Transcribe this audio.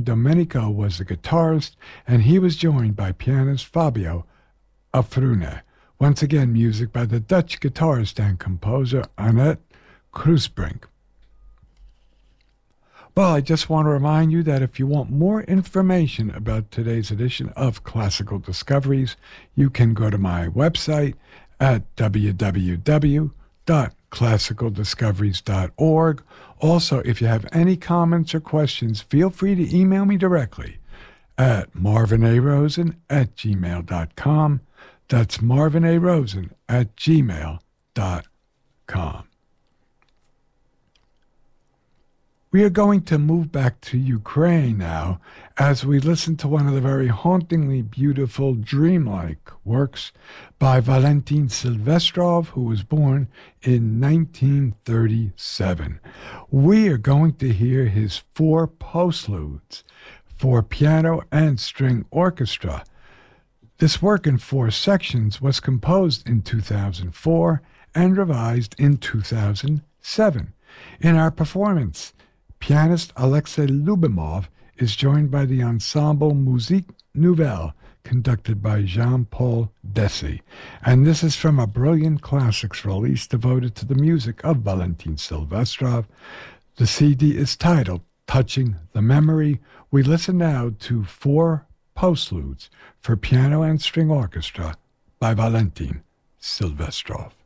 Domenico was the guitarist, and he was joined by pianist Fabio Afrune. Once again, music by the Dutch guitarist and composer Annette Kruisbrink. Well, I just want to remind you that if you want more information about today's edition of Classical Discoveries, you can go to my website at www.classicaldiscoveries.org. Also, if you have any comments or questions, feel free to email me directly at marvinarosen@gmail.com. That's marvinarosen@gmail.com. We are going to move back to Ukraine now as we listen to one of the very hauntingly beautiful, dreamlike works by Valentin Silvestrov, who was born in 1937. We are going to hear his four postludes for piano and string orchestra. This work in four sections was composed in 2004 and revised in 2007. In our performance, pianist Alexei Lubimov is joined by the ensemble Musique Nouvelle, conducted by Jean-Paul Dessy. And this is from a brilliant classics release devoted to the music of Valentin Silvestrov. The CD is titled Touching the Memory. We listen now to four postludes for piano and string orchestra by Valentin Silvestrov.